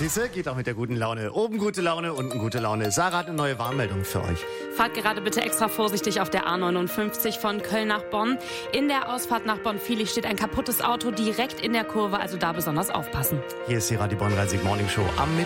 Siehste, geht auch mit der guten Laune. Oben gute Laune, unten gute Laune. Sarah hat eine neue Warnmeldung für euch. Fahrt gerade bitte extra vorsichtig auf der A59 von Köln nach Bonn. In der Ausfahrt nach Bonn-Viehlich steht ein kaputtes Auto direkt in der Kurve, also da besonders aufpassen. Hier ist die Radio Bonn 30 Morning Show am